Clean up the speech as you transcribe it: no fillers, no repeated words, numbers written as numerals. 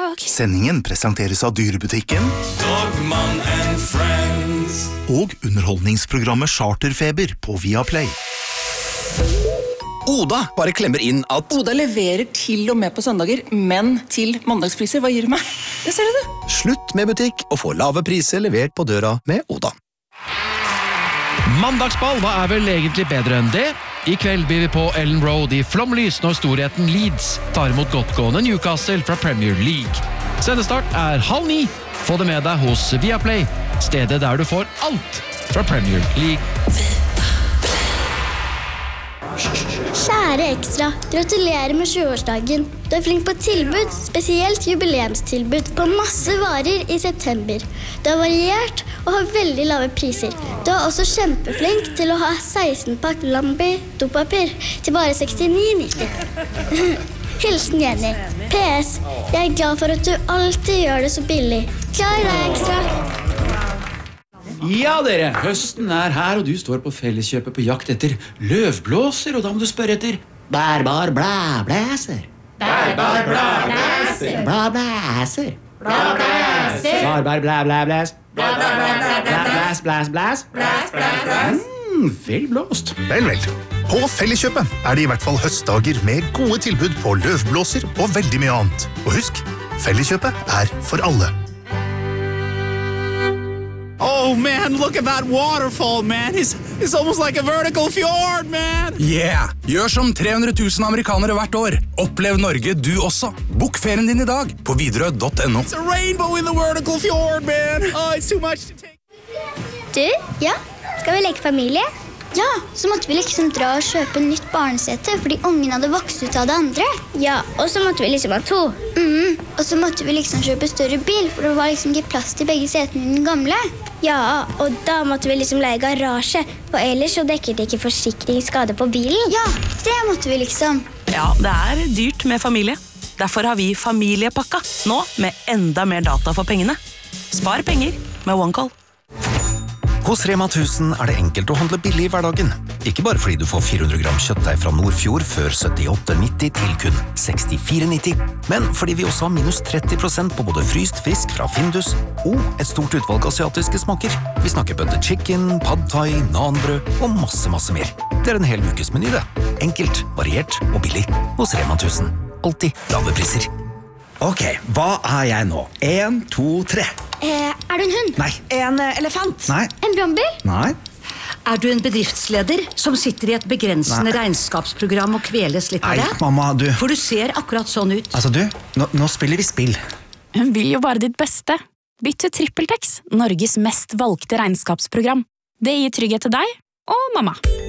dag. Sendingen presenteres av Dyrebutikken Dogman and Friends og underholdningsprogrammet Charterfeber på Viaplay. Oda bare klemmer inn at Oda leverer til og med på søndager, men til mandagspriser. Hva gir du meg? Det ser du. slutt med butikk og få lave priser levert på døra med Oda. Mandagsball, hva vel egentlig bedre enn det? I kveld blir vi på Ellen Road i flomlys når storheten Leeds tar imot godtgående Newcastle fra Premier League. Sendestart 8:30. Få det med deg hos Viaplay, stedet der du får alt fra Premier League. Kjære Ekstra, gratulerer med 20-årsdagen. Du er flink på tilbud, spesielt jubileumstilbud på masse varer i september. Du er variert og har veldig lave priser. Du er også kjempeflink til å ha 16-pakk Lambi dopapir til bare 69,90. Hilsen Jenny. PS, jeg er glad for at du alltid gjør det så billig. Klar deg, Ekstra. Ja, dere, høsten er her, og du står på Felleskjøpet på jakt etter løvblåser, og da må du spørre etter bærbar blæblæser. Bærbar blæblæser. Blæblæser. Blæblæser. Bærbar blæblæblæs. Blæblæs, blæs, blæs. Blæs, blæs, blæs. Vel blåst. Vel. På Felleskjøpet er det i hvert fall høstdager med gode tilbud på løvblåser og veldig mye annet. Og husk, Felleskjøpet er for alle. Oh man, look at that waterfall, man. It's almost like a vertical fjord, man. Yeah! Gjør som 300 000 amerikanere hvert år. Opplev Norge du også. Bok ferien din i dag på Widerøe.no. It's a rainbow in the vertical fjord, man. Oh, it's too much to take. Du, ja, skal vi leke familie? Ja, så måtte vi liksom dra og kjøpe nytt barnesete, fordi ungen hadde vokst ut av det andre. Ja, og så måtte vi liksom ha 2. Og så måtte vi liksom kjøpe større bil, for det var liksom ikke plass til begge setene i den gamle. Ja, og da måtte vi liksom leie garasje, for ellers så dekket det ikke forsikringsskade på bilen. Ja, det måtte vi liksom. Ja, det er dyrt med familie. Derfor har vi familiepakka, nå med enda mer data for pengene. Spar penger med OneCall. Hos Rema 1000 er det enkelt å handle billig i hverdagen. Ikke bare fordi du får 400 gram kjøttdeig fra Nordfjord før 78,90 til kun 64,90, men fordi vi også har minus 30% på både fryst fisk fra Findus og et stort utvalg asiatiske smaker. Vi snakker butter chicken, pad thai, nanbrød og masse mer. Det er en hel ukes meny det. Enkelt, variert og billig hos Rema 1000. Alltid lave priser. Ok, hva er jeg nå? 1, 2, 3. Er du en hund? Nei. En elefant? Nei. En brannbil? Nei. Er du en bedriftsleder som sitter i et begrensende regnskapsprogram og kveles litt av det? Nei, mamma, du. For du ser akkurat sånn ut. Altså du, nå spiller vi spill. Hun vil jo bare ditt beste. Bytt til TrippelTex, Norges mest valgte regnskapsprogram. Det gir trygghet til deg og mamma.